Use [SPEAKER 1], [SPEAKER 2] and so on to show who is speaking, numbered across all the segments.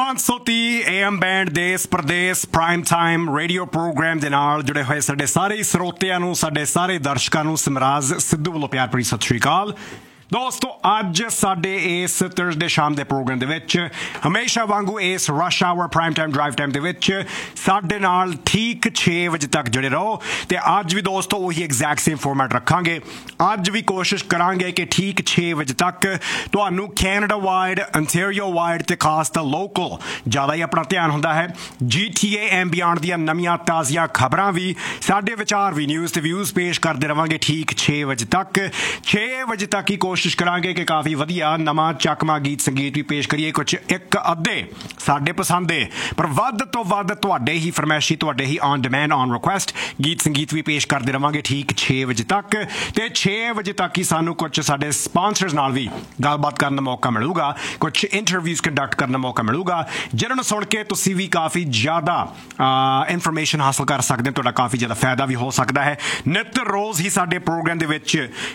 [SPEAKER 1] 530 AM band ਦੇਸ ਪ੍ਰਦੇਸ prime time radio programme ਦੇ ਨਾਲ ਜੁੜੇ ਹੋਏ ਸਾਡੇ ਸਾਰੇ ਸਰੋਤਿਆਂ ਨੂੰ, ਸਾਡੇ ਸਾਰੇ ਦਰਸ਼ਕਾਂ ਨੂੰ ਸਿਮਰਾਜ ਸਿੱਧੂ ਵੱਲੋਂ ਪਿਆਰ ਭਰੀ ਸਤਿ ਸ਼੍ਰੀ ਅਕਾਲ। ਦੋਸਤੋ, ਅੱਜ ਸਾਡੇ ਇਸ ਥਰਸਡੇ ਸ਼ਾਮ ਦੇ ਪ੍ਰੋਗਰਾਮ ਦੇ ਵਿੱਚ ਹਮੇਸ਼ਾ ਵਾਂਗੂ ਇਸ rush hour prime time drive time ਦੇ ਵਿੱਚ ਸਾਡੇ ਨਾਲ ਠੀਕ 6 ਵਜੇ ਤੱਕ ਜੁੜੇ ਰਹੋ। ਤੇ ਅੱਜ ਵੀ ਦੋਸਤੋ ਉਹੀ ਐਗਜ਼ੈਕਟ ਸੇਮ ਫੋਰਮੈਟ ਰੱਖਾਂਗੇ। ਅੱਜ ਵੀ ਕੋਸ਼ਿਸ਼ ਕਰਾਂਗੇ ਕਿ ਠੀਕ 6 ਵਜੇ ਤੱਕ ਤੁਹਾਨੂੰ ਕੈਨੇਡਾ ਵਾਈਡ, ਅੰਟੈਰੀਓ ਵਾਈਡ ਤੇ ਖਾਸ ਤਾਂ ਲੋਕਲ ਜ਼ਿਆਦਾ ਹੀ ਆਪਣਾ ਧਿਆਨ ਹੁੰਦਾ ਹੈ। GTA ਐਂਡ ਬਿਯੋਂਡ ਦੀਆਂ ਨਵੀਆਂ ਤਾਜ਼ੀਆਂ ਖਬਰਾਂ ਵੀ, ਸਾਡੇ ਵਿਚਾਰ ਵੀ, ਨਿਊਜ਼ ਤੇ ਵਿਊਜ਼ ਪੇਸ਼ ਕਰਦੇ ਰਵਾਂਗੇ ਠੀਕ 6 ਵਜੇ ਤੱਕ। 6 ਵਜੇ ਤੱਕ ਹੀ ਕੋਸ਼ਿਸ਼ ਕਰਾਂਗੇ ਕਿ ਕਾਫੀ ਵਧੀਆ ਨਵਾਂ ਚੱਕਮਾ ਗੀਤ ਸੰਗੀਤ ਵੀ ਪੇਸ਼ ਕਰੀਏ, ਕੁਝ ਇੱਕ ਅੱਧੇ ਸਾਡੇ ਪਸੰਦ ਦੇ, ਪਰ ਵੱਧ ਤੋਂ ਵੱਧ ਤੁਹਾਡੇ ਹੀ ਫਰਮਾਇਸ਼ੀ, ਤੁਹਾਡੇ ਹੀ ਔਨ ਡਿਮਾਂਡ, ਔਨ ਰਿਕੁਐਸਟ ਗੀਤ ਸੰਗੀਤ ਵੀ ਪੇਸ਼ ਕਰਦੇ ਰਵਾਂਗੇ ਠੀਕ 6 ਵਜੇ ਤੱਕ। ਤੇ 6 ਵਜੇ ਤੱਕ ਹੀ ਸਾਨੂੰ ਕੁਝ ਸਾਡੇ ਸਪਾਂਸਰਸ ਨਾਲ ਵੀ ਗੱਲਬਾਤ ਕਰਨ ਦਾ ਮੌਕਾ ਮਿਲੂਗਾ, ਕੁਝ ਇੰਟਰਵਿਊਜ਼ ਕੰਡਕਟ ਕਰਨ ਦਾ ਮੌਕਾ ਮਿਲੂਗਾ, ਜਿਹਨਾਂ ਨੂੰ ਸੁਣ ਕੇ ਤੁਸੀਂ ਵੀ ਕਾਫੀ ਜ਼ਿਆਦਾ ਇਨਫੋਰਮੇਸ਼ਨ ਹਾਸਲ ਕਰ ਸਕਦੇ ਹੋ, ਤੁਹਾਡਾ ਕਾਫੀ ਜ਼ਿਆਦਾ ਫਾਇਦਾ ਵੀ ਹੋ ਸਕਦਾ ਹੈ। ਨਿੱਤ ਰੋਜ਼ ਹੀ ਸਾਡੇ ਪ੍ਰੋਗਰਾਮ ਦੇ ਵਿੱਚ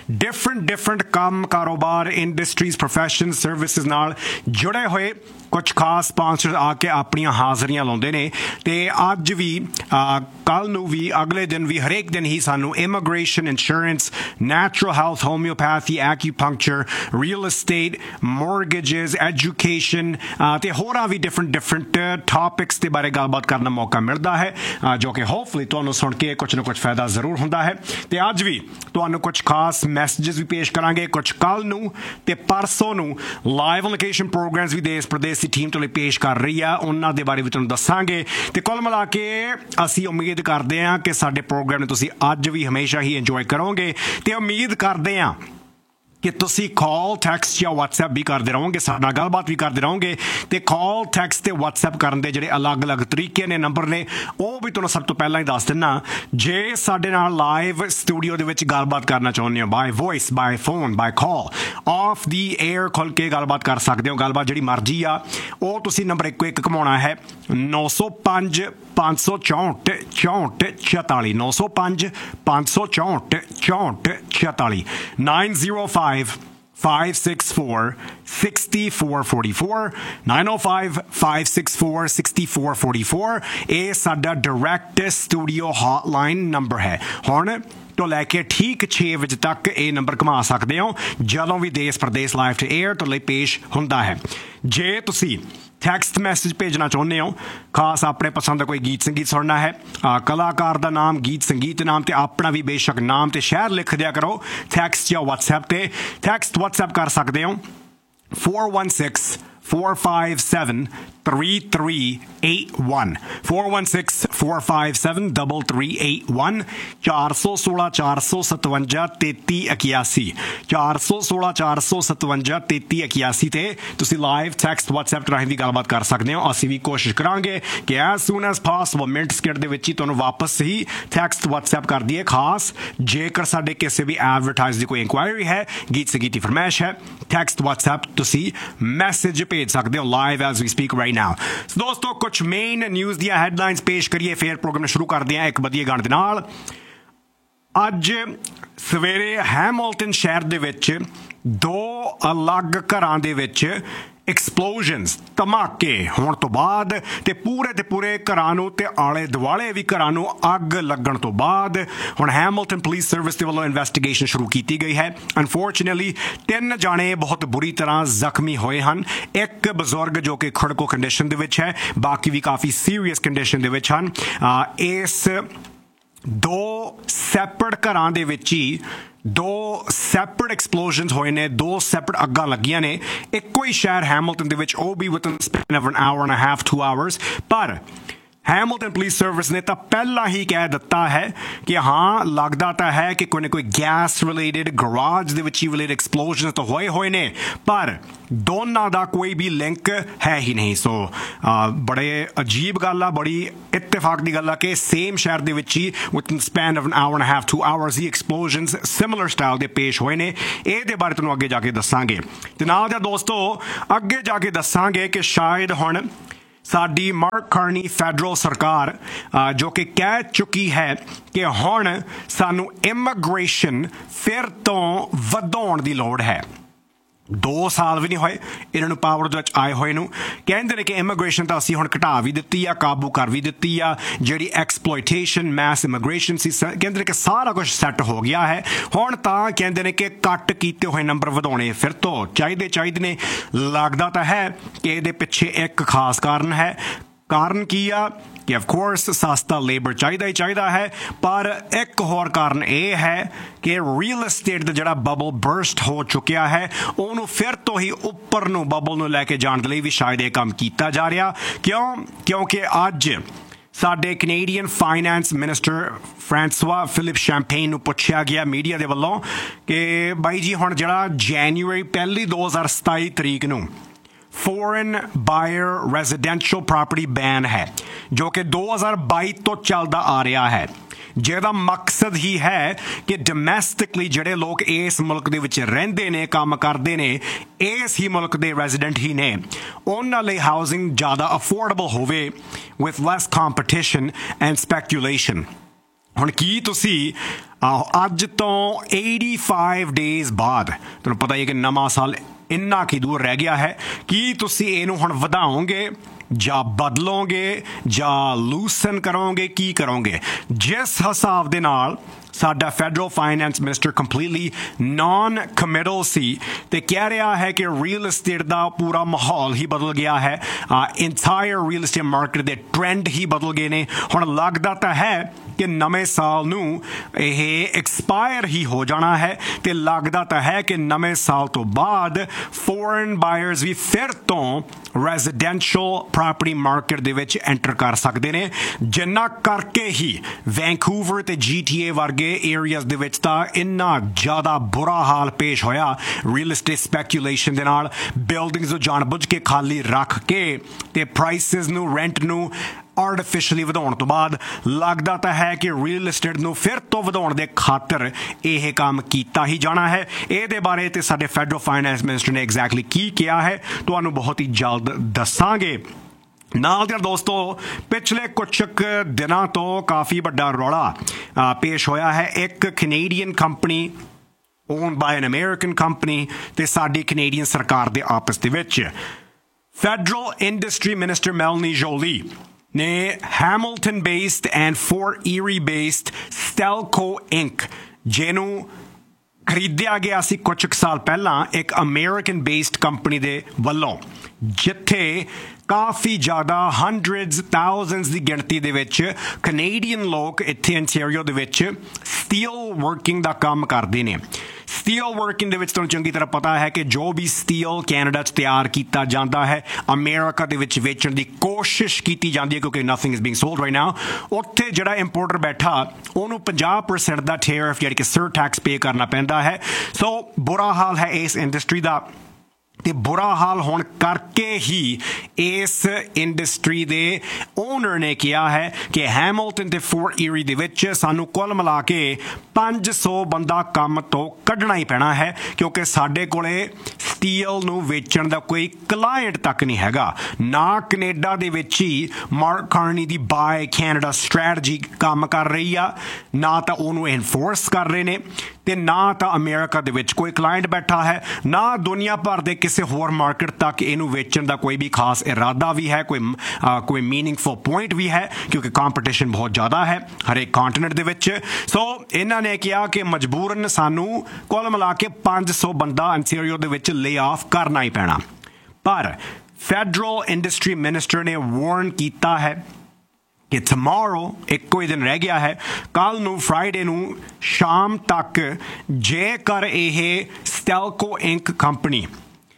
[SPEAKER 1] ਡਿਫਰੈਂਟ ਕੰਮ, ਕਾਰੋਬਾਰ, ਇੰਡਸਟਰੀਜ਼, ਪ੍ਰੋਫੈਸ਼ਨ, ਸਰਵਿਸਿਜ਼ ਨਾਲ ਜੁੜੇ ਹੋਏ ਕੁਝ ਖਾਸ ਸਪਾਂਸਰ ਆ ਕੇ ਆਪਣੀਆਂ ਹਾਜ਼ਰੀਆਂ ਲਾਉਂਦੇ ਨੇ। ਤੇ ਅੱਜ ਵੀ, ਕੱਲ੍ਹ ਨੂੰ ਵੀ, ਅਗਲੇ ਦਿਨ ਵੀ, ਹਰੇਕ ਦਿਨ ਹੀ ਸਾਨੂੰ immigration, insurance, natural health, homeopathy, ਐਕਿਊਪੰਕਚਰ, real estate, ਮੋਰਗੇਜਿਸ, education ਤੇ ਹੋਰਾਂ ਵੀ ਡਿਫਰੈਂਟ ਟਾਪਿਕਸ ਦੇ ਬਾਰੇ ਗੱਲਬਾਤ ਕਰਨ ਦਾ ਮੌਕਾ ਮਿਲਦਾ ਹੈ, ਜੋ ਕਿ ਹੋਪਫੁਲੀ ਤੁਹਾਨੂੰ ਸੁਣ ਕੇ ਕੁਝ ਨਾ ਕੁਝ ਫਾਇਦਾ ਜ਼ਰੂਰ ਹੁੰਦਾ ਹੈ। ਤੇ ਅੱਜ ਵੀ ਤੁਹਾਨੂੰ ਕੁਝ ਖਾਸ ਮੈਸੇजेस ਵੀ ਪੇਸ਼ ਕਰਾਂਗੇ, ਕੁਝ ਕੱਲ੍ਹ ਨੂੰ ਤੇ ਪਰਸੋਂ ਨੂੰ ਲਾਈਵ ਲੋਕੇਸ਼ਨ ਪ੍ਰੋਗਰਾਮਸ ਵੀ ਦੇਸ਼ ਪ੍ਰਦੇਸ਼ ਦੀ ਟੀਮ ਤੋਂ ਲਈ ਪੇਸ਼ ਕਰ ਰਹੀ ਆ, ਉਹਨਾਂ ਦੇ ਬਾਰੇ ਵੀ ਤੁਹਾਨੂੰ ਦੱਸਾਂਗੇ। ਤੇ ਕੁੱਲ ਮਿਲਾ ਕੇ ਅਸੀਂ ਉਮੀਦ ਕਰਦੇ ਹਾਂ ਕਿ ਸਾਡੇ ਪ੍ਰੋਗਰਾਮ ਨੂੰ ਤੁਸੀਂ ਅੱਜ ਵੀ ਹਮੇਸ਼ਾ ਹੀ ਇੰਜੋਏ ਕਰੋਗੇ, ਤੇ ਉਮੀਦ ਕਰਦੇ ਹਾਂ ਕਿ ਤੁਸੀਂ ਕਾਲ, ਟੈਕਸਟ ਜਾਂ ਵਟਸਐਪ ਵੀ ਕਰਦੇ ਰਹੋਗੇ, ਸਾਡੇ ਨਾਲ ਗੱਲਬਾਤ ਵੀ ਕਰਦੇ ਰਹੋਗੇ। ਤੇ ਕਾਲ, ਟੈਕਸਟ ਤੇ ਵਟਸਐਪ ਕਰਨ ਦੇ ਜਿਹੜੇ ਅਲੱਗ-ਅਲੱਗ ਤਰੀਕੇ ਨੇ, ਨੰਬਰ ਨੇ, ਉਹ ਵੀ ਤੁਹਾਨੂੰ ਸਭ ਤੋਂ ਪਹਿਲਾਂ ਹੀ ਦੱਸ ਦਿੰਦਾ। ਜੇ ਸਾਡੇ ਨਾਲ ਲਾਈਵ ਸਟੂਡੀਓ ਦੇ ਵਿੱਚ ਗੱਲਬਾਤ ਕਰਨਾ ਚਾਹੁੰਦੇ ਹੋ, bye voice, bye phone, bye call, of the air ਖੁੱਲ੍ਹ ਕੇ ਗੱਲਬਾਤ ਕਰ ਸਕਦੇ ਹੋ। ਗੱਲਬਾਤ ਜਿਹੜੀ ਮਰਜ਼ੀ ਆ, ਉਹ ਤੁਸੀਂ ਨੰਬਰ ਇੱਕੋ ਇੱਕ ਘੁਮਾਉਣਾ ਹੈ, 905 564 64 46, 905 564 64 46, 905 564 6444, 905 564 6444। ਇਹ ਸਾਡਾ ਡਾਇਰੈਕਟ ਸਟੂਡੀਓ ਹੌਟਲਾਈਨ ਨੰਬਰ ਹੈ। ਹੁਣ ਤੋਂ ਲੈ ਕੇ ਠੀਕ 6 ਵਜੇ ਤੱਕ ਇਹ ਨੰਬਰ ਘੁਮਾ ਸਕਦੇ ਹੋ, ਜਦੋਂ ਵੀ ਦੇਸ਼ ਪ੍ਰਦੇਸ਼ ਲਾਈਵ ਤੇ ਏਅਰ ਤੋਂ ਲਈ ਪੇਸ਼ ਹੁੰਦਾ ਹੈ। ਜੇ ਤੁਸੀਂ ਟੈਕਸਟ ਮੈਸੇਜ ਭੇਜਣਾ ਚਾਹੁੰਦੇ ਹੋ, ਖਾਸ ਆਪਣੇ ਪਸੰਦ ਦਾ ਕੋਈ ਗੀਤ ਸੰਗੀਤ ਸੁਣਨਾ ਹੈ, ਕਲਾਕਾਰ ਦਾ ਨਾਮ, ਗੀਤ ਸੰਗੀਤ ਨਾਮ ਤੇ ਆਪਣਾ ਵੀ ਬੇਸ਼ੱਕ ਨਾਮ ਤੇ ਸ਼ਹਿਰ ਲਿਖ ਦਿਆ ਕਰੋ ਟੈਕਸਟ ਜਾਂ ਵਟਸਐਪ ਤੇ। ਟੈਕਸਟ ਵਟਸਐਪ ਕਰ ਸਕਦੇ ਹੋ 416 457 3381, 416 457 3381, 416 457 3381, 416 457 3381 ਤੇ ਤੁਸੀਂ ਲਾਈਵ ਟੈਕਸਟ ਵਟਸਐਪ ਰਾਹੀਂ ਵੀ ਗੱਲਬਾਤ ਕਰ ਸਕਦੇ ਹੋ। ਅਸੀਂ ਵੀ ਕੋਸ਼ਿਸ਼ ਕਰਾਂਗੇ ਕਿ as ਸੂਨ as possible minute second ਦੇ ਵਿੱਚ ਹੀ ਤੁਹਾਨੂੰ ਵਾਪਸ ਹੀ ਟੈਕਸਟ ਵਟਸਐਪ ਕਰ ਦਈਏ। ਖਾਸ ਜੇਕਰ ਸਾਡੇ ਕਿਸੇ ਵੀ ਐਡਵਰਟਾਈਜ਼ ਦੀ ਕੋਈ ਇਨਕੁਆਇਰੀ ਹੈ, ਗੀਤ ਸੰਗੀਤ ਦੀ ਫਰਮਾਇਸ਼ ਹੈ, ਟੈਕਸਟ ਵਟਸਐਪ ਤੁਸੀਂ ਮੈਸੇਜ ਭੇਜ ਸਕਦੇ ਹੋ ਲਾਈਵ ਐਜ਼ ਵੀ ਸਪੀਕ ਰਾਈਟ ਨਾਓ। ਦੋਸਤੋ, ਕੁਝ ਮੇਨ ਨਿਊਜ਼ ਦੀਆਂ ਹੈਡਲਾਈਨਸ ਪੇਸ਼ ਕਰੀਏ, ਫਿਰ ਪ੍ਰੋਗਰਾਮ ਸ਼ੁਰੂ ਕਰਦੇ ਹਾਂ ਇੱਕ ਵਧੀਆ ਗਾਣੇ ਦੇ ਨਾਲ। ਅੱਜ ਸਵੇਰੇ ਹੈਮਿਲਟਨ ਸ਼ਹਿਰ ਦੇ ਵਿੱਚ 2 ਅਲੱਗ ਘਰਾਂ ਦੇ ਵਿੱਚ ਐਕਸਪਲੋਜ਼ਨਸ, ਧਮਾਕੇ ਹੋਣ ਤੋਂ ਬਾਅਦ ਤੇ ਪੂਰੇ ਘਰਾਂ ਨੂੰ ਤੇ ਆਲੇ ਦੁਆਲੇ ਵੀ ਘਰਾਂ ਨੂੰ ਅੱਗ ਲੱਗਣ ਤੋਂ ਬਾਅਦ ਹੁਣ ਹੈਮਿਲਟਨ ਪੁਲਿਸ ਸਰਵਿਸ ਦੇ ਵੱਲੋਂ ਇਨਵੈਸਟੀਗੇਸ਼ਨ ਸ਼ੁਰੂ ਕੀਤੀ ਗਈ ਹੈ। ਅਨਫੋਰਚੂਨੇਟਲੀ 3 ਜਾਣੇ ਬਹੁਤ ਬੁਰੀ ਤਰ੍ਹਾਂ ਜ਼ਖਮੀ ਹੋਏ ਹਨ। ਇੱਕ ਬਜ਼ੁਰਗ ਜੋ ਕਿ ਖੜਕੋ ਕੰਡੀਸ਼ਨ ਦੇ ਵਿੱਚ ਹੈ, ਬਾਕੀ ਵੀ ਕਾਫੀ ਸੀਰੀਅਸ ਕੰਡੀਸ਼ਨ ਦੇ ਵਿੱਚ ਹਨ। ਇਸ 2 ਸੈਪਰੇਟ ਘਰਾਂ ਦੇ ਵਿੱਚ ਹੀ 2 ਸੈਪਰੇਟ ਐਕਸਪਲੋਜ਼ਨਸ ਹੋਏ ਨੇ, 2 ਸੈਪਰੇਟ ਅੱਗਾਂ ਲੱਗੀਆਂ ਨੇ ਇੱਕੋ ਹੀ ਸ਼ਹਿਰ ਹੈਮਿਲਟਨ ਦੇ ਵਿੱਚ, ਉਹ ਵੀ within span of N hour and a half, 2 hours. ਪਰ ਹੈਮਿਲਟਨ ਪੁਲਿਸ ਸਰਵਿਸ ਨੇ ਤਾਂ ਪਹਿਲਾਂ ਹੀ ਕਹਿ ਦਿੱਤਾ ਹੈ ਕਿ ਹਾਂ, ਲੱਗਦਾ ਤਾਂ ਹੈ ਕਿ ਕੋਈ ਨਾ ਕੋਈ ਗੈਸ ਰਿਲੇਟਡ, ਗਰਾਜ ਦੇ ਵਿੱਚ ਹੀ ਰਿਲੇਟਡ ਐਕਸਪਲੋਜ਼ਨ ਤਾਂ ਹੋਏ ਨੇ, ਪਰ ਦੋਨਾਂ ਦਾ ਕੋਈ ਵੀ ਲਿੰਕ ਹੈ ਹੀ ਨਹੀਂ। ਸੋ ਬੜੇ ਅਜੀਬ ਗੱਲ ਆ, ਬੜੀ ਇਤਫਾਕ ਦੀ ਗੱਲ ਆ ਕਿ ਸੇਮ ਸ਼ਹਿਰ ਦੇ ਵਿੱਚ ਹੀ within span of N hour and a half, 2 hours he ਐਕਸਪਲੋਜ਼ਨਸ similar style ਦੇ ਪੇਸ਼ ਹੋਏ ਨੇ। ਇਹਦੇ ਬਾਰੇ ਤੁਹਾਨੂੰ ਅੱਗੇ ਜਾ ਕੇ ਦੱਸਾਂਗੇ। ਤੇ ਨਾਲ ਦਾ ਦੋਸਤੋ, ਅੱਗੇ ਜਾ ਕੇ ਦੱਸਾਂਗੇ ਕਿ ਸ਼ਾਇਦ ਹੁਣ ਸਾਡੀ ਮਾਰਕ ਕਾਰਨੀ ਫੈਡਰਲ ਸਰਕਾਰ ਜੋ ਕਿ ਕਹਿ ਚੁੱਕੀ ਹੈ ਕਿ ਹੁਣ ਸਾਨੂੰ ਇਮੀਗ੍ਰੇਸ਼ਨ ਫਿਰ ਤੋਂ ਵਧਾਉਣ ਦੀ ਲੋੜ ਹੈ। 2 ਸਾਲ ਵੀ ਨਹੀਂ ਹੋਏ ਇਹਨਾਂ ਨੂੰ ਪਾਵਰ ਦੇ ਵਿੱਚ ਆਏ ਹੋਏ ਨੂੰ। ਕਹਿੰਦੇ ਨੇ ਕਿ ਇਮੀਗ੍ਰੇਸ਼ਨ ਤਾਂ ਅਸੀਂ ਹੁਣ ਘਟਾ ਵੀ ਦਿੱਤੀ ਆ, ਕਾਬੂ ਕਰ ਵੀ ਦਿੱਤੀ ਆ। ਜਿਹੜੀ ਐਕਸਪਲੋਇਟੇਸ਼ਨ ਮੈਸ ਇਮੀਗ੍ਰੇਸ਼ਨ ਸੀ, ਕਹਿੰਦੇ ਨੇ ਕਿ ਸਾਰਾ ਕੁਝ ਸੈੱਟ ਹੋ ਗਿਆ ਹੈ। ਹੁਣ ਤਾਂ ਕਹਿੰਦੇ ਨੇ ਕਿ ਕੱਟ ਕੀਤੇ ਹੋਏ ਨੰਬਰ ਵਧਾਉਣੇ ਫਿਰ ਤੋਂ ਚਾਹੀਦੇ ਨੇ। ਲੱਗਦਾ ਤਾਂ ਹੈ ਕਿ ਇਹਦੇ ਪਿੱਛੇ ਇੱਕ ਖਾਸ ਕਾਰਨ ਹੈ। ਕਾਰਨ ਕੀ ਆ ਕਿ ਆਫ ਕੋਰਸ ਸਸਤਾ ਲੇਬਰ ਚਾਹੀਦਾ ਹੀ ਚਾਹੀਦਾ ਹੈ, ਪਰ ਇੱਕ ਹੋਰ ਕਾਰਨ ਇਹ ਹੈ ਕਿ ਰੀਅਲ ਏਸਟੇਟ ਦਾ ਜਿਹੜਾ ਬਬਲ ਬਰਸਟ ਹੋ ਚੁੱਕਿਆ ਹੈ, ਉਹਨੂੰ ਫਿਰ ਤੋਂ ਹੀ ਉੱਪਰ ਨੂੰ ਬਬਲ ਨੂੰ ਲੈ ਕੇ ਜਾਣ ਦੇ ਲਈ ਵੀ ਸ਼ਾਇਦ ਇਹ ਕੰਮ ਕੀਤਾ ਜਾ ਰਿਹਾ। ਕਿਉਂਕਿ ਅੱਜ ਸਾਡੇ Canadian finance minister ਫ੍ਰਾਂਸਵਾ Philip champagne ਨੂੰ ਪੁੱਛਿਆ ਗਿਆ ਮੀਡੀਆ ਦੇ ਵੱਲੋਂ ਕਿ ਬਾਈ ਜੀ ਹੁਣ ਜਿਹੜਾ ਜਨਵਰੀ 1 2027 ਤਰੀਕ ਨੂੰ ਫੋਰਨ ਬਾਇਰ ਰੈਜ਼ੀਡੈਂਸ਼ੀਅਲ ਪ੍ਰਾਪਰਟੀ ਬੈਨ ਹੈ, ਜੋ ਕਿ 2022 ਤੋਂ ਚੱਲਦਾ ਆ ਰਿਹਾ ਹੈ, ਜਿਹਦਾ ਮਕਸਦ ਹੀ ਹੈ ਕਿ ਡੋਮੈਸਟਿਕਲੀ ਜਿਹੜੇ ਲੋਕ ਇਸ ਮੁਲਕ ਦੇ ਵਿੱਚ ਰਹਿੰਦੇ ਨੇ, ਕੰਮ ਕਰਦੇ ਨੇ, ਇਸ ਹੀ ਮੁਲਕ ਦੇ ਰੈਜ਼ੀਡੈਂਟ ਹੀ ਨੇ, ਉਹਨਾਂ ਲਈ ਹਾਊਸਿੰਗ ਜ਼ਿਆਦਾ ਅਫੋਰਡੇਬਲ ਹੋਵੇ with lace competition and speculation. ਹੁਣ ਕੀ ਤੁਸੀਂ ਅੱਜ ਤੋਂ 85 ਡੇਜ਼ ਬਾਅਦ, ਤੁਹਾਨੂੰ ਪਤਾ ਹੀ ਹੈ ਕਿ ਨਵਾਂ ਸਾਲ ਇੰਨਾ ਕੀ ਦੂਰ ਰਹਿ ਗਿਆ ਹੈ, ਕੀ ਤੁਸੀਂ ਇਹਨੂੰ ਹੁਣ ਵਧਾਓਗੇ ਜਾਂ ਬਦਲੋਗੇ ਜਾਂ ਲੂਸਨ ਕਰੋਗੇ, ਕੀ ਕਰੋਗੇ? ਜਿਸ ਹਿਸਾਬ ਦੇ ਨਾਲ ਸਾਡਾ federal finance minister completely naan ਕਮਿਟਲ ਸੀ ਤੇ ਕਹਿ ਰਿਹਾ ਹੈ ਕਿ ਰੀਅਲ ਏਸਟੇਟ ਦਾ ਪੂਰਾ ਮਾਹੌਲ ਹੀ ਬਦਲ ਗਿਆ ਹੈ, ਇੰਟਾਇਰ ਰੀਅਲ ਏਸਟੇਟ ਮਾਰਕੀਟ ਦੇ ਟ੍ਰੈਂਡ ਹੀ ਬਦਲ ਗਏ ਨੇ। ਹੁਣ ਲੱਗਦਾ ਤਾਂ ਹੈ ਕਿ ਨਵੇਂ ਸਾਲ ਨੂੰ ਇਹ ਐਕਸਪਾਇਰ ਹੀ ਹੋ ਜਾਣਾ ਹੈ ਤੇ ਲੱਗਦਾ ਤਾਂ ਹੈ ਕਿ ਨਵੇਂ ਸਾਲ ਤੋਂ ਬਾਅਦ ਫੋਰਨ ਬਾਇਰਸ ਵੀ ਫਿਰ ਤੋਂ ਰੈਜ਼ੀਡੈਂਸ਼ੀਅਲ ਪ੍ਰਾਪਰਟੀ ਮਾਰਕੀਟ ਦੇ ਵਿੱਚ ਐਂਟਰ ਕਰ ਸਕਦੇ ਨੇ, ਜਿੰਨਾ ਕਰਕੇ ਹੀ ਵੈਂਕੂਵਰ ਤੇ GTA ਵਰਗੇ ਏਰੀਆਜ਼ ਦੇ ਵਿੱਚ ਤਾਂ ਇੰਨਾ ਜ਼ਿਆਦਾ ਬੁਰਾ ਹਾਲ ਪੇਸ਼ ਹੋਇਆ ਰੀਅਲ ਏਸਟੇਟ ਸਪੈਕੂਲੇਸ਼ਨ ਦੇ ਨਾਲ। ਬਿਲਡਿੰਗਸ ਨੂੰ ਜਾਣਬੁੱਝ ਕੇ ਖਾਲੀ ਰੱਖ ਕੇ ਤੇ ਪ੍ਰਾਈਸਿਸ ਨੂੰ, ਰੈਂਟ ਨੂੰ ਆਰਟੀਫਿਸ਼ਲੀ ਵਧਾਉਣ ਤੋਂ ਬਾਅਦ ਲੱਗਦਾ ਤਾਂ ਹੈ ਕਿ ਰੀਅਲ ਏਸਟੇਟ ਨੂੰ ਫਿਰ ਤੋਂ ਵਧਾਉਣ ਦੇ ਖਾਤਰ ਇਹ ਕੰਮ ਕੀਤਾ ਹੀ ਜਾਣਾ ਹੈ। ਇਹਦੇ ਬਾਰੇ ਤੇ ਸਾਡੇ ਫੈਡਰਲ ਫਾਈਨੈਂਸ ਮਿਨਿਸਟਰ ਨੇ ਐਗਜ਼ੈਕਟਲੀ ਕੀ ਕਿਹਾ ਹੈ ਤੁਹਾਨੂੰ ਬਹੁਤ ਹੀ ਜਲਦ ਦੱਸਾਂਗੇ। ਨਾਲ ਦੇ ਦੋਸਤੋ, ਪਿਛਲੇ ਕੁਝ ਦਿਨਾਂ ਤੋਂ ਕਾਫੀ ਵੱਡਾ ਰੌਲਾ ਪੇਸ਼ ਹੋਇਆ ਹੈ। ਇੱਕ Canadian company owned by an American company ਤੇ ਸਾਡੀ ਕੈਨੇਡੀਅਨ ਸਰਕਾਰ ਦੇ ਆਪਸ ਦੇ ਵਿੱਚ। ਫੈਡਰਲ ਇੰਡਸਟਰੀ ਮਿਨਿਸਟਰ ਮੈਲਨੀ ਜੋਲੀ ਨੇ Hamilton based and fort ਈਰੀ based ਸਟੈਲਕੋ ink, ਜਿਹਨੂੰ ਖਰੀਦਿਆ ਗਿਆ ਸੀ ਕੁਝ ਸਾਲ ਪਹਿਲਾਂ ਇੱਕ ਅਮਰੀਕਨ ਬੇਸਡ ਕੰਪਨੀ ਦੇ ਵੱਲੋਂ, ਜਿੱਥੇ ਕਾਫੀ ਜ਼ਿਆਦਾ ਹੰਡਰਡਸ ਥਾਊਜ਼ੈਂਡਸ ਦੀ ਗਿਣਤੀ ਦੇ ਵਿੱਚ ਕੈਨੇਡੀਅਨ ਲੋਕ ਇੱਥੇ ontario ਦੇ ਵਿੱਚ ਸਟੀਲ ਵਰਕਿੰਗ ਦਾ ਕੰਮ ਕਰਦੇ ਨੇ। ਸਟੀਲ ਵਰਕਿੰਗ ਦੇ ਵਿੱਚ ਤੁਹਾਨੂੰ ਚੰਗੀ ਤਰ੍ਹਾਂ ਪਤਾ ਹੈ ਕਿ ਜੋ ਵੀ ਸਟੀਲ ਕੈਨੇਡਾ 'ਚ ਤਿਆਰ ਕੀਤਾ ਜਾਂਦਾ ਹੈ, ਅਮਰੀਕਾ ਦੇ ਵਿੱਚ ਵੇਚਣ ਦੀ ਕੋਸ਼ਿਸ਼ ਕੀਤੀ ਜਾਂਦੀ ਹੈ, ਕਿਉਂਕਿ nothing is being solved right now. ਉੱਥੇ ਜਿਹੜਾ ਇੰਪੋਰਟਰ ਬੈਠਾ ਉਹਨੂੰ 50% ਦਾ ਟੈਰਿਫ ਯਾਨੀ ਕਿ ਸਰ ਟੈਕਸ ਪੇ ਕਰਨਾ ਪੈਂਦਾ ਹੈ। ਸੋ ਬੁਰਾ ਹਾਲ ਹੈ ਇਸ ਇੰਡਸਟਰੀ ਦਾ, ਤੇ ਬੁਰਾ ਹਾਲ ਹੋਣ ਕਰਕੇ ਹੀ ਇਸ ਇੰਡਸਟਰੀ ਦੇ ਓਨਰ ਨੇ ਕਿਹਾ ਹੈ ਕਿ ਹੈਮਿਲਟਨ ਤੇ ਫੋਰਟ ਈਰੀ ਦੇ ਵਿੱਚ ਸਾਨੂੰ ਕੁੱਲ ਮਿਲਾ ਕੇ 500 ਬੰਦਾ ਕੰਮ ਤੋਂ ਕੱਢਣਾ ਹੀ ਪੈਣਾ ਹੈ, ਕਿਉਂਕਿ ਸਾਡੇ ਕੋਲੇ ਸਟੀਲ ਨੂੰ ਵੇਚਣ ਦਾ ਕੋਈ ਕਲਾਇੰਟ ਤੱਕ ਨਹੀਂ ਹੈਗਾ। ਨਾ ਕੈਨੇਡਾ ਦੇ ਵਿੱਚ ਹੀ ਮਾਰਕ ਕਾਰਨੀ ਦੀ ਬਾਏ ਕੈਨੇਡਾ ਸਟ੍ਰੈਟਜੀ ਕੰਮ ਕਰ ਰਹੀ ਆ, ਨਾ ਤਾਂ ਉਹਨੂੰ ਐਨਫੋਰਸ ਕਰ ਰਹੇ ਨੇ, ਤੇ ਨਾ ਤਾਂ ਅਮਰੀਕਾ ਦੇ ਵਿੱਚ ਕੋਈ ਕਲਾਇੰਟ ਬੈਠਾ ਹੈ, ਨਾ ਦੁਨੀਆ ਭਰ ਦੇ ਕਿਸੇ ਹੋਰ ਮਾਰਕੀਟ ਤੱਕ ਇਹਨੂੰ ਵੇਚਣ ਦਾ ਕੋਈ ਵੀ ਖਾਸ ਇਰਾਦਾ ਵੀ ਹੈ, ਕੋਈ ਮੀਨਿੰਗਫੁਲ ਪੁਆਇੰਟ ਵੀ ਹੈ, ਕਿਉਂਕਿ ਕੰਪੀਟੀਸ਼ਨ ਬਹੁਤ ਜ਼ਿਆਦਾ ਹੈ ਹਰੇਕ ਕੰਟੀਨੈਂਟ ਦੇ ਵਿੱਚ। ਸੋ ਇਹਨਾਂ ਨੇ ਕਿਹਾ ਕਿ ਮਜਬੂਰਨ ਸਾਨੂੰ ਕੁੱਲ ਮਿਲਾ ਕੇ 500 ਬੰਦਾ ontario ਦੇ ਵਿੱਚ ਲੇ ਆਫ ਕਰਨਾ ਹੀ ਪੈਣਾ। ਪਰ ਫੈਡਰਲ ਇੰਡਸਟਰੀ ਮਿਨਿਸਟਰ ਨੇ ਵਾਰਨ ਕੀਤਾ ਹੈ ਕਿ tomorrow ਇੱਕੋ ਹੀ ਦਿਨ ਰਹਿ ਗਿਆ ਹੈ, ਕੱਲ ਨੂੰ ਫਰਾਈਡੇ ਨੂੰ ਸ਼ਾਮ ਤੱਕ ਜੇਕਰ ਇਹ ਸਟੈਲਕੋ ਇੰਕ ਕੰਪਨੀ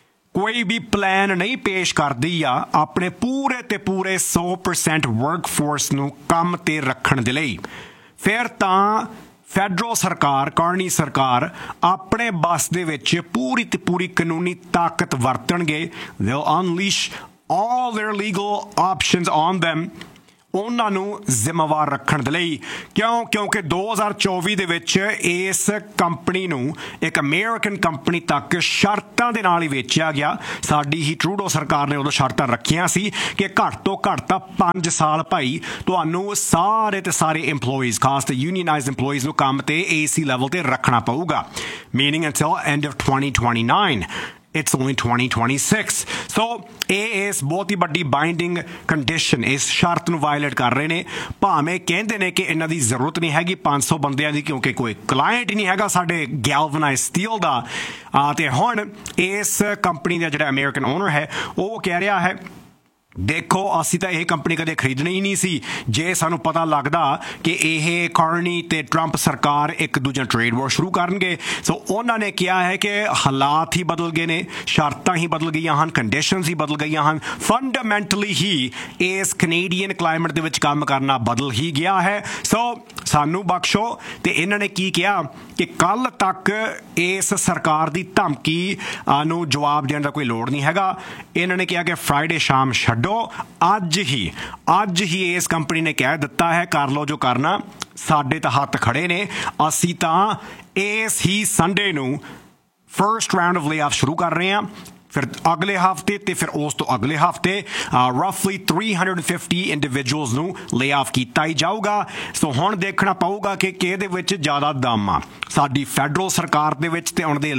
[SPEAKER 1] ਕੋਈ ਵੀ ਪਲਾਨ ਨਹੀਂ ਪੇਸ਼ ਕਰਦੀ ਆ ਆਪਣੇ ਪੂਰੇ ਤੇ ਪੂਰੇ 100% ਵਰਕਫੋਰਸ ਨੂੰ ਕੰਮ ਤੇ ਰੱਖਣ ਦੇ ਲਈ, ਫਿਰ ਤਾਂ ਫੈਡਰਲ ਸਰਕਾਰ, ਕਾਰਨੀ ਸਰਕਾਰ ਆਪਣੇ ਬਸ ਦੇ ਵਿੱਚ ਪੂਰੀ ਤੇ ਪੂਰੀ ਕਾਨੂੰਨੀ ਤਾਕਤ ਵਰਤਣਗੇ। they'll unleash all their legal options on them, ਉਹਨਾਂ ਨੂੰ ਜ਼ਿੰਮੇਵਾਰ ਰੱਖਣ ਦੇ ਲਈ। ਕਿਉਂਕਿ 2024 ਦੇ ਵਿੱਚ ਇਸ ਕੰਪਨੀ ਨੂੰ ਇੱਕ ਅਮਰੀਕਨ ਕੰਪਨੀ ਤੱਕ ਸ਼ਰਤਾਂ ਦੇ ਨਾਲ ਹੀ ਵੇਚਿਆ ਗਿਆ। ਸਾਡੀ ਹੀ ਟਰੂਡੋ ਸਰਕਾਰ ਨੇ ਉਦੋਂ ਸ਼ਰਤਾਂ ਰੱਖੀਆਂ ਸੀ ਕਿ ਘੱਟ ਤੋਂ ਘੱਟ ਤਾਂ 5 ਸਾਲ ਭਾਈ ਤੁਹਾਨੂੰ ਸਾਰੇ ਤੇ ਸਾਰੇ EMPLOYEES, ਖਾਸ ਤੇ ਯੂਨੀਅਨਾਈਜ਼ਡ EMPLOYEES ਨੂੰ ਕੰਮ ਤੇ AC ਲੈਵਲ ਤੇ ਰੱਖਣਾ ਪਊਗਾ, meaning until end of 2029। It's only 2026. So ਇਹ ਇਸ ਬਹੁਤ ਹੀ ਵੱਡੀ ਬਾਈਂਡਿੰਗ ਕੰਡੀਸ਼ਨ ਇਸ ਸ਼ਰਤ ਨੂੰ ਵਾਇਲੇਟ ਕਰ ਰਹੇ ਨੇ ਭਾਵੇਂ ਕਹਿੰਦੇ ਨੇ ਕਿ ਇਹਨਾਂ ਦੀ ਜ਼ਰੂਰਤ ਨਹੀਂ ਹੈਗੀ 500 ਬੰਦਿਆਂ ਦੀ ਕਿਉਂਕਿ ਕੋਈ ਕਲਾਇੰਟ ਹੀ ਨਹੀਂ ਹੈਗਾ ਸਾਡੇ ਗੈਲਵਨਾਈਜ਼ ਸਟੀਲ ਦਾ ਤੇ ਹੁਣ ਇਸ ਕੰਪਨੀ ਦਾ ਜਿਹੜਾ ਅਮਰੀਕਨ ਓਨਰ ਹੈ ਉਹ ਕਹਿ ਰਿਹਾ ਹੈ ਦੇਖੋ ਅਸੀਂ ਤਾਂ ਇਹ ਕੰਪਨੀ ਕਦੇ ਖਰੀਦਣੀ ਹੀ ਨਹੀਂ ਸੀ ਜੇ ਸਾਨੂੰ ਪਤਾ ਲੱਗਦਾ ਕਿ ਇਹ ਕਾਰਨੀ ਤੇ ਟਰੰਪ ਸਰਕਾਰ ਇੱਕ ਦੂਜੇ ਨਾਲ ਟ੍ਰੇਡ ਵਾਰ ਸ਼ੁਰੂ ਕਰਨਗੇ ਸੋ ਉਹਨਾਂ ਨੇ ਕਿਹਾ ਹੈ ਕਿ ਹਾਲਾਤ ਹੀ ਬਦਲ ਗਏ ਨੇ ਸ਼ਰਤਾਂ ਹੀ ਬਦਲ ਗਈਆਂ ਹਨ ਕੰਡੀਸ਼ਨਸ ਹੀ ਬਦਲ ਗਈਆਂ ਹਨ ਫੰਡਾਮੈਂਟਲੀ ਹੀ ਇਸ ਕੈਨੇਡੀਅਨ ਕਲਾਈਮੇਟ ਦੇ ਵਿੱਚ ਕੰਮ ਕਰਨਾ ਬਦਲ ਹੀ ਗਿਆ ਹੈ ਸੋ ਸਾਨੂੰ ਬਖਸ਼ੋ ਤੇ ਇਹਨਾਂ ਨੇ ਕੀ ਕਿਹਾ ਕਿ ਕੱਲ ਤੱਕ ਇਸ ਸਰਕਾਰ ਦੀ ਧਮਕੀ ਨੂੰ ਜਵਾਬ ਦੇਣ ਦਾ ਕੋਈ ਲੋੜ ਨਹੀਂ ਹੈਗਾ ਇਹਨਾਂ ਨੇ ਕਿਹਾ ਕਿ ਫਰਾਈਡੇ ਸ਼ਾਮ ਛੱਡੋ ਅੱਜ ਹੀ ਇਸ ਕੰਪਨੀ ਨੇ ਕਹਿ ਦਿੱਤਾ ਹੈ ਕਰ ਲਓ ਜੋ ਕਰਨਾ ਸਾਡੇ ਤਾਂ ਹੱਥ ਖੜੇ ਨੇ ਅਸੀਂ ਤਾਂ ਇਸ ਹੀ ਸੰਡੇ ਨੂੰ ਫਰਸਟ ਰਾਉਂਡ ਆਫ ਲੇਆਫ ਸ਼ੁਰੂ ਕਰ ਰਹੇ ਹਾਂ ਫਿਰ ਅਗਲੇ ਹਫ਼ਤੇ ਤੇ ਫਿਰ ਉਸ ਤੋਂ ਅਗਲੇ ਹਫ਼ਤੇ ਰਫਲੀ 350 ਇੰਡੀਵਿਜੂਅਲਸ ਨੂੰ ਲੇ ਆਫ ਕੀਤਾ ਹੀ ਜਾਊਗਾ ਸੋ ਹੁਣ ਦੇਖਣਾ ਪਊਗਾ ਕਿ ਕਿਹਦੇ ਵਿੱਚ ਜ਼ਿਆਦਾ ਦਮ ਆ ਸਾਡੀ ਫੈਡਰਲ ਸਰਕਾਰ ਦੇ ਵਿੱਚ ਤੇ ਉਹਨਾਂ ਦੇ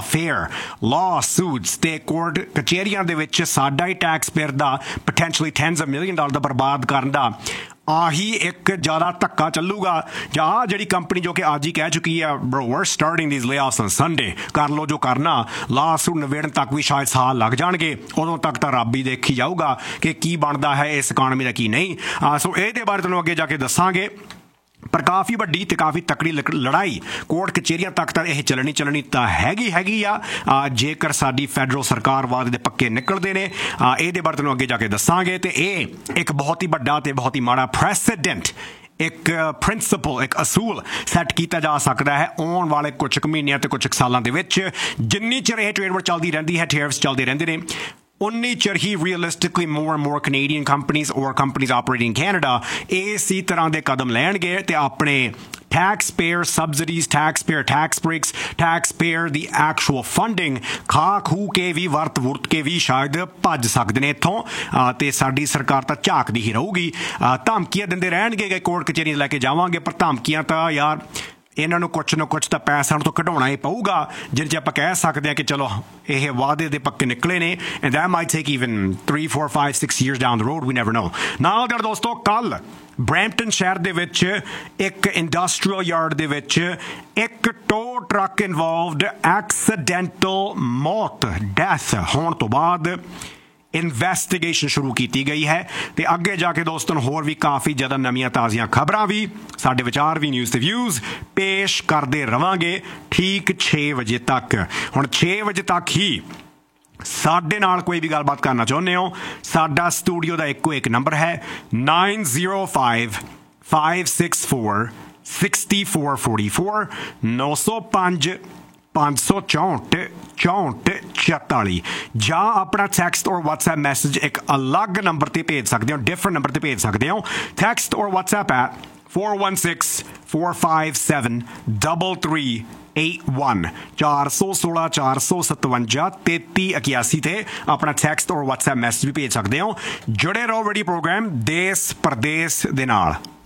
[SPEAKER 1] ਲਾਅ ਸੂਟਸ ਤੇ ਕੋਰਟ ਕਚਹਿਰੀਆਂ ਦੇ ਵਿੱਚ ਸਾਡਾ ਹੀ tax payer the potentially $10s of millions ਦਾ ਬਰਬਾਦ ਕਰਨ ਦਾ ਆਹੀ ਇੱਕ ਜ਼ਿਆਦਾ ਧੱਕਾ ਚੱਲੂਗਾ ਜਾਂ ਜਿਹੜੀ ਕੰਪਨੀ ਜੋ ਕਿ ਅੱਜ ਹੀ ਕਹਿ ਚੁੱਕੀ ਹੈ bro Veer starting these ਲੇਆਫਸ on Sunday ਕਰ ਲਓ ਜੋ ਕਰਨਾ ਲਾਸਟ ਨਿਬੇੜਨ ਤੱਕ ਵੀ ਸ਼ਾਇਦ ਸਾਲ ਲੱਗ ਜਾਣਗੇ ਉਦੋਂ ਤੱਕ ਤਾਂ ਰੱਬ ਹੀ ਦੇਖੀ ਜਾਊਗਾ ਕਿ ਕੀ ਬਣਦਾ ਹੈ ਇਸ ਇਕਾਨਮੀ ਦਾ ਕੀ ਨਹੀਂ ਸੋ ਇਹਦੇ ਬਾਰੇ ਤੁਹਾਨੂੰ ਅੱਗੇ ਜਾ ਕੇ ਦੱਸਾਂਗੇ ਪਰ ਕਾਫੀ ਵੱਡੀ ਤੇ ਕਾਫੀ ਤਕੜੀ ਲੜਾਈ ਕੋਰਟ ਕਚਹਿਰੀਆਂ ਤੱਕ ਤਾਂ ਇਹ ਚੱਲਣੀ ਤਾਂ ਹੈਗੀ ਆ ਜੇਕਰ ਸਾਡੀ ਫੈਡਰਲ ਸਰਕਾਰ ਵਾਅਦੇ ਦੇ ਪੱਕੇ ਨਿਕਲਦੇ ਨੇ ਇਹਦੇ ਬਾਰੇ ਤੁਹਾਨੂੰ ਅੱਗੇ ਜਾ ਕੇ ਦੱਸਾਂਗੇ ਤੇ ਇਹ ਇੱਕ ਬਹੁਤ ਹੀ ਵੱਡਾ ਤੇ ਬਹੁਤ ਹੀ ਮਾੜਾ ਪ੍ਰੈਸੀਡੈਂਟ ਇੱਕ ਪ੍ਰਿੰਸੀਪਲ ਇੱਕ ਅਸੂਲ ਸੈੱਟ ਕੀਤਾ ਜਾ ਸਕਦਾ ਹੈ ਆਉਣ ਵਾਲੇ ਕੁਝ ਮਹੀਨਿਆਂ ਤੇ ਕੁਝ ਸਾਲਾਂ ਦੇ ਵਿੱਚ ਜਿੰਨੀ ਚਿਰ ਇਹ ਟ੍ਰੇਡ ਵਾਰ ਚੱਲਦੀ ਰਹਿੰਦੀ ਹੈ ਟੈਰਿਫਸ ਚੱਲਦੇ ਰਹਿੰਦੇ ਨੇ ਉਨੀ ਚਿਰ ਹੀ ਰੀਅਲਿਸਟਿਕਲੀ more and more Canadian companies or companies operating in Canada ਇਸੇ ਤਰ੍ਹਾਂ ਦੇ ਕਦਮ ਲੈਣਗੇ ਤੇ ਆਪਣੇ taxpayer subsidies, taxpayer tax breaks, taxpayer the actual funding ਖੂ ਕੇ ਵੀ ਵਰਤ ਕੇ ਵੀ ਸ਼ਾਇਦ ਭੱਜ ਸਕਦੇ ਨੇ ਇੱਥੋਂ ਤੇ ਸਾਡੀ ਸਰਕਾਰ ਤਾਂ ਝਾਕਦੀ ਹੀ ਰਹੂਗੀ ਧਮਕੀਆਂ ਦਿੰਦੇ ਰਹਿਣਗੇ ਕੋਰਟ ਕਚਹਿਰੀਆਂ ਲੈ ਕੇ ਜਾਵਾਂਗੇ ਪਰ ਧਮਕੀਆਂ ਤਾਂ ਯਾਰ ਇਹਨਾਂ ਨੂੰ ਕੁਛ ਨਾ ਕੁਛ ਤਾਂ ਪੈਸਾ ਤੋਂ ਕਢਾਉਣਾ ਹੀ ਪਊਗਾ ਜਿਹਦੇ 'ਚ ਆਪਾਂ ਕਹਿ ਸਕਦੇ ਹਾਂ ਕਿ ਚਲੋ ਇਹ ਵਾਅਦੇ ਦੇ ਪੱਕੇ ਨਿਕਲੇ ਨੇ and that might take even 3, 4, 5, 6 years down the road we never know ਨਾਲ ਦੇ ਦੋਸਤੋ ਕੱਲ ਬਰੈਂਪਟਨ ਸ਼ਹਿਰ ਦੇ ਵਿੱਚ ਇੱਕ ਇੰਡਸਟਰੀਅਲ ਯਾਰਡ ਦੇ ਵਿੱਚ ਇੱਕ to truck involved accidental death ਹੋਣ ਤੋਂ ਬਾਅਦ ਇਨਵੈਸਟੀਗੇਸ਼ਨ ਸ਼ੁਰੂ ਕੀਤੀ ਗਈ ਹੈ ਤੇ ਅੱਗੇ ਜਾ ਕੇ ਦੋਸਤੋ ਹੋਰ ਵੀ ਕਾਫੀ ਜ਼ਿਆਦਾ ਨਵੀਆਂ ਤਾਜ਼ੀਆਂ ਖਬਰਾਂ ਵੀ ਸਾਡੇ ਵਿਚਾਰ ਵੀ ਨਿਊਜ਼ ਤੇ ਵਿਊਜ਼ ਪੇਸ਼ ਕਰਦੇ ਰਵਾਂਗੇ ਠੀਕ 6 ਵਜੇ ਤੱਕ ਹੁਣ 6 ਵਜੇ ਤੱਕ ਹੀ ਸਾਡੇ ਨਾਲ ਕੋਈ ਵੀ ਗੱਲਬਾਤ ਕਰਨਾ ਚਾਹੁੰਦੇ ਹੋ ਸਾਡਾ ਸਟੂਡੀਓ ਦਾ ਇੱਕੋ ਇੱਕ ਨੰਬਰ ਹੈ 905-564-6444 905 564 6444 ਜਾਂ ਆਪਣਾ ਟੈਕਸਟ ਔਰ WhatsApp ਮੈਸੇਜ ਇੱਕ ਅਲੱਗ ਨੰਬਰ ਤੇ ਭੇਜ ਸਕਦੇ ਹੋ ਡਿਫਰੈਂਟ ਨੰਬਰ ਤੇ ਭੇਜ ਸਕਦੇ ਹੋ ਟੈਕਸਟ ਔਰ WhatsApp at 416-457-3381 416-457-3381 ਤੇ ਆਪਣਾ ਟੈਕਸਟ ਔਰ WhatsApp ਮੈਸੇਜ ਵੀ ਭੇਜ ਸਕਦੇ ਹੋ ਜੁੜੇ ਰਹੋ ਰੇਡੀਓ ਪ੍ਰੋਗਰਾਮ ਦੇਸ਼ ਪ੍ਰਦੇਸ਼ ਦੇ ਨਾਲ